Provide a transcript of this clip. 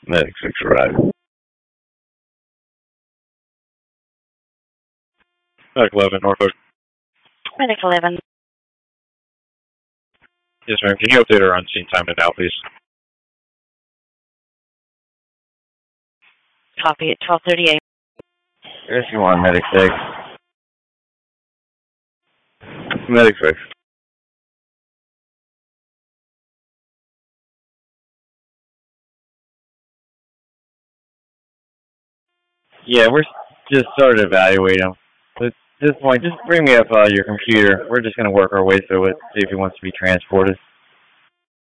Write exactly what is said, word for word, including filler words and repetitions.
Medic six arrived. Medic eleven, Norfolk. Medic eleven. Yes, ma'am. Can you update our on-scene time and now, please? Copy at twelve thirty-eight. Rescue one, Medic six. Medic six. Yeah, we're just started to evaluate him. At this point, just bring me up uh, your computer. We're just going to work our way through it, see if he wants to be transported.